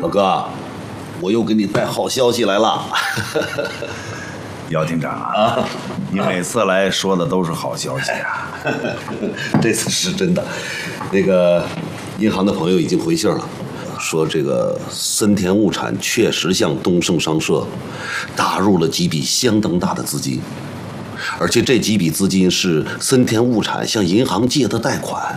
老哥，我又给你带好消息来了。 姚厅长啊，你每次来说的都是好消息啊。 这次是真的，那个银行的朋友已经回信了，说这个森田物产确实向东盛商社打入了几笔相当大的资金，而且这几笔资金是森田物产向银行借的贷款。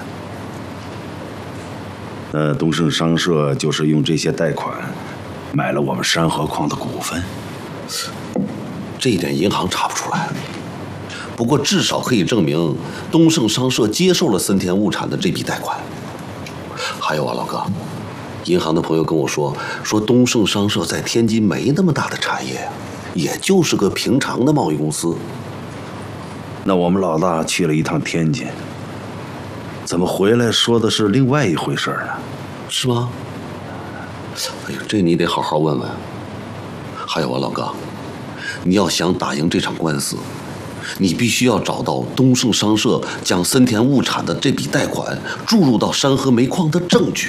那东盛商社就是用这些贷款买了我们山河矿的股份。 这一点银行查不出来，不过至少可以证明东盛商社接受了森田物产的这笔贷款。还有啊，老哥，银行的朋友跟我说东盛商社在天津没那么大的产业，也就是个平常的贸易公司。 那我们老大去了一趟天津，怎么回来说的是另外一回事呢？ 是吗？哎呀，这你得好好问问。还有啊，老哥，你要想打赢这场官司，你必须要找到东盛商社将森田物产的这笔贷款注入到山河煤矿的证据。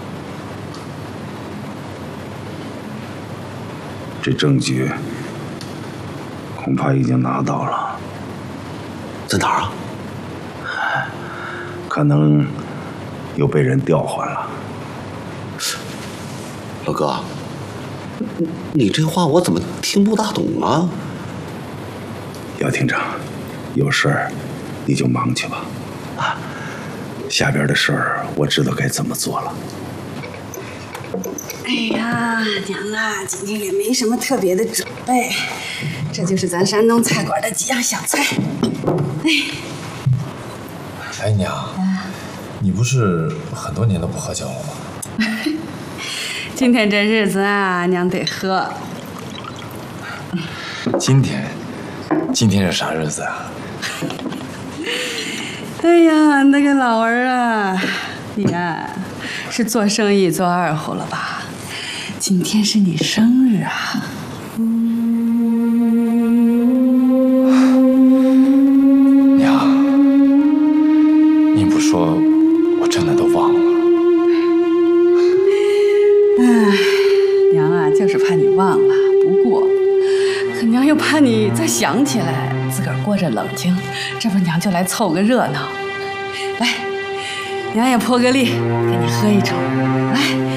这证据恐怕已经拿到了。 在哪儿啊？ 可能又被人调换了。 老哥，你这话我怎么听不大懂啊？ 姚厅长，有事儿你就忙去吧。啊，下边的事儿我知道该怎么做了。 哎呀，娘啊，今天也没什么特别的准备，这就是咱山东菜馆的几样小菜。 哎，娘，你不是很多年都不喝酒了吗？ 今天这日子啊，娘得喝。 今天是啥日子啊？ 哎呀，那个老儿啊，你呀，是做生意做二胡了吧？今天是你生日啊！ 娘，你不说，我真的都忘了。 娘啊，就是怕你忘了。不过，可娘又怕你再想起来，自个儿过着冷清，这不娘就来凑个热闹。来，娘也破个例，给你喝一盅。来。